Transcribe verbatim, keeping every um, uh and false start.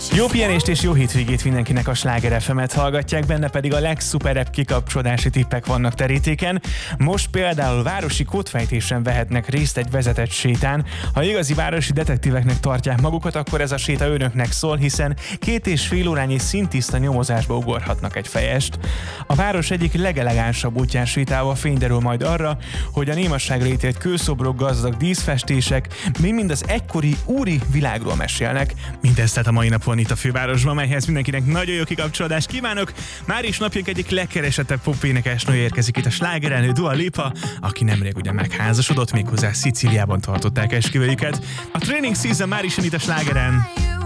Jó pihenést és jó hétvégét mindenkinek, a Sláger ef emet hallgatják, benne pedig a legszuperebb kikapcsolódási tippek vannak terítéken. Most például városi kódfejtésen vehetnek részt egy vezetett sétán. Ha igazi városi detektíveknek tartják magukat, akkor ez a séta önöknek szól, hiszen két és fél órányi szintiszta nyomozásba ugorhatnak egy fejest. A város egyik legelegánsabb útján sétálva fény derül majd arra, hogy a némasságra ítélt kőszobrok, gazdag díszfestések mi mind az egykori úri világról mesélnek. Mindezt tehát a mai napon itt a fővárosban, melyhez mindenkinek nagyon jó kikapcsolódást kívánok. Már is napjunk egyik legkeresettebb pop-énekesnője érkezik itt a slágerelő, Dua Lipa, aki nemrég ugye megházasodott, méghozzá Szicíliában tartották esküvőjüket. A Training Season már is jön itt a slágeren.